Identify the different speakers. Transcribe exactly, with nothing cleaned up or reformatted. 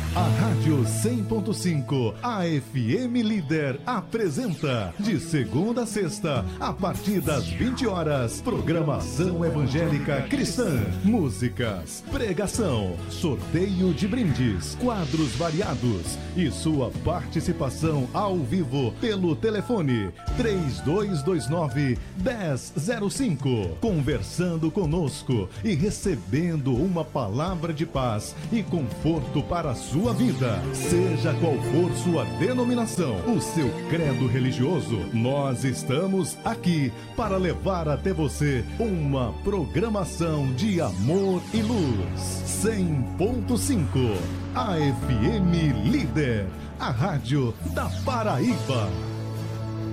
Speaker 1: A Rádio cem ponto cinco, a F M Líder, apresenta, de segunda a sexta, a partir das vinte horas, programação evangélica cristã, músicas, pregação, sorteio de brindes, quadros variados e sua participação ao vivo pelo telefone três dois dois nove, um zero zero cinco, conversando conosco e recebendo uma palavra de paz e conforto para a sua vida. Seja qual for sua denominação, o seu credo religioso, nós estamos aqui para levar até você uma programação de amor e luz. cem ponto cinco, a F M Líder, a rádio da Paraíba.